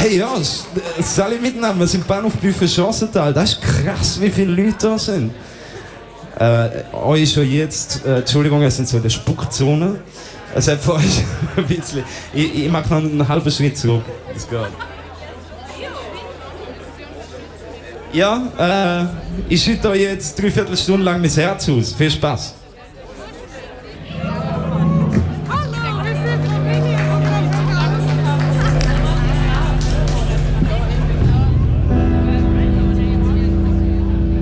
Hey, ja, alle miteinander, wir sind Bahnhof Büffel Chancental. Das ist krass, wie viele Leute da sind. Euch schon jetzt, Entschuldigung, es sind so in der Spuckzone. Es hat für euch ein bisschen. Ich mache noch einen halben Schritt zurück. Das geht. Ja, ich schütte euch jetzt 3/4 Stunde lang mein Herz aus. Viel Spaß.